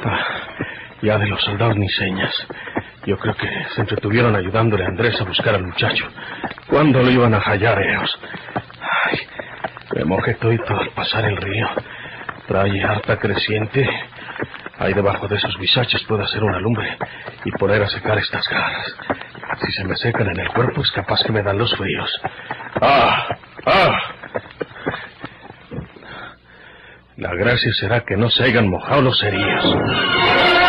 Ya de los soldados ni señas. Yo creo que se entretuvieron ayudándole a Andrés a buscar al muchacho. ¿Cuándo lo iban a hallar ellos? Ay, me mojé todo al pasar el río. Trae harta creciente. Ahí debajo de esos guisaches puedo hacer una lumbre y poner a secar estas garras. Si se me secan en el cuerpo es capaz que me dan los fríos. La gracia será que no se hayan mojado los cerillos.